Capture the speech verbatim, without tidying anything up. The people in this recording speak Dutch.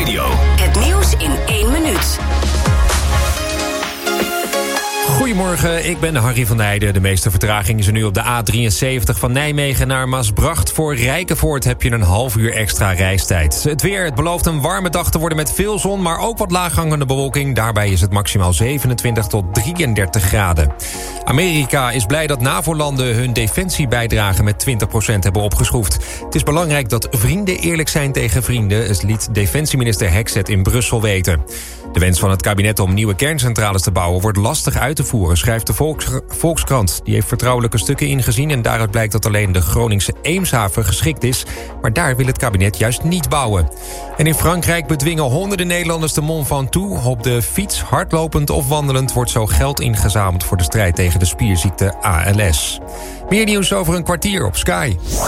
Radio. Het nieuws in één minuut. Goedemorgen, ik ben Harry van Heijden. De meeste vertraging is er nu op de A drieënzeventig van Nijmegen naar Maasbracht. Voor Rijkenvoort heb je een half uur extra reistijd. Het weer, het belooft een warme dag te worden met veel zon, maar ook wat laaghangende bewolking. Daarbij is het maximaal zevenentwintig tot drieëndertig graden. Amerika is blij dat NAVO-landen hun defensiebijdrage met twintig procent hebben opgeschroefd. Het is belangrijk dat vrienden eerlijk zijn tegen vrienden, het liet defensieminister Hexet in Brussel weten. De wens van het kabinet om nieuwe kerncentrales te bouwen wordt lastig uit te voeren, schrijft de Volks- Volkskrant. Die heeft vertrouwelijke stukken ingezien en daaruit blijkt dat alleen de Groningse Eemshaven geschikt is. Maar daar wil het kabinet juist niet bouwen. En in Frankrijk bedwingen honderden Nederlanders de Mont Ventoux. Op de fiets, hardlopend of wandelend wordt zo geld ingezameld voor de strijd tegen de spierziekte A L S. Meer nieuws over een kwartier op Sky.